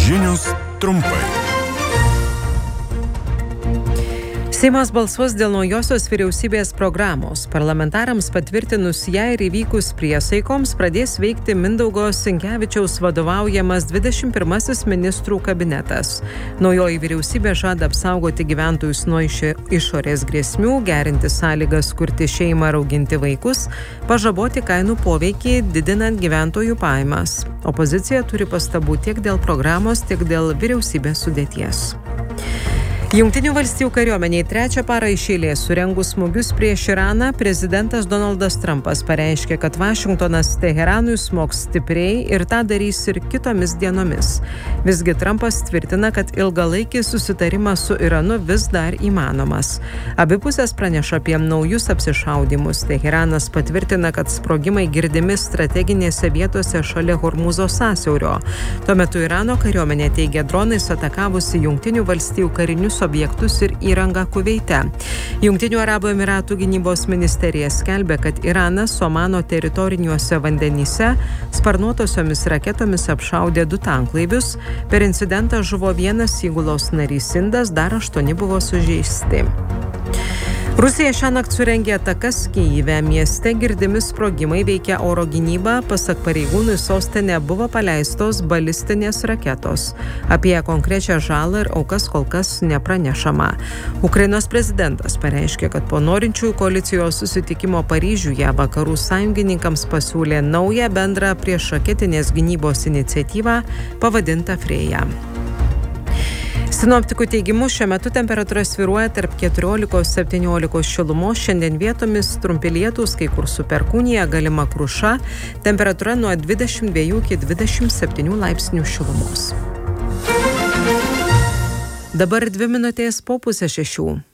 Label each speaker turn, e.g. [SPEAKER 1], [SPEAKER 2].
[SPEAKER 1] Žinios trumpai.
[SPEAKER 2] Seimas balsuos dėl naujosios vyriausybės programos. Parlamentarams patvirtinus ją ir įvykus priesaikoms pradės veikti Mindaugo Sinkevičiaus vadovaujamas 21 ministrų kabinetas. Naujoji vyriausybė žada apsaugoti gyventojus nuo išorės grėsmių, gerinti sąlygas kurti šeimą ir auginti vaikus, pažaboti kainų poveikį, didinant gyventojų pajamas. Opozicija turi pastabų tiek dėl programos, tiek dėl vyriausybės sudėties. Jungtinių valstijų kariuomeniai trečią parą iš eilės surengus smūgius prieš Iraną, prezidentas Donaldas Trumpas pareiškė, kad Vašingtonas Teheranui smogs stipriai ir tą darys ir kitomis dienomis. Visgi Trumpas tvirtina, kad ilgalaikis susitarimas su Iranu vis dar įmanomas. Abi pusės praneša apie naujus apsišaudymus. Teheranas patvirtina, kad sprogimai girdimi strateginėse vietose šalia Hormūzo sąsiaurio. Tuo metu Irano kariuomenė teigia dronais atakavusi Jungtinių valstijų karinius objektus ir įrangą Kuveite. Jungtinių Arabų Emiratų gynybos ministerija skelbia, kad Iranas Omano teritoriniuose vandenyse sparnuotosiomis raketomis apšaudė 2 tanklaivius. Per incidentą žuvo 1 įgulos narys indas, dar 8 buvo sužeisti. Rusija šiąnakt surengė atakas Kyjive. Mieste girdimi sprogimai, veikia oro gynyba. Pasak pareigūnų, į sostinę buvo paleistos balistinės raketos. Apie konkrečią žalą ir aukas kol kas nepranešama. Ukrainos prezidentas pareiškė, kad po norinčių koalicijos susitikimo Paryžiuje vakarų sąjungininkams pasiūlė naują bendrą priešraketinės gynybos iniciatyvą pavadintą Freja. Sinoptikų teigimu, šiuo metu temperatūra svyruoja tarp 14-17 šilumos, šiandien vietomis trumpi lietūs, kai kur su perkūnija, galima kruša, temperatūra nuo 22 iki 27 laipsnių šilumos. Dabar 2 minutės po 5:30.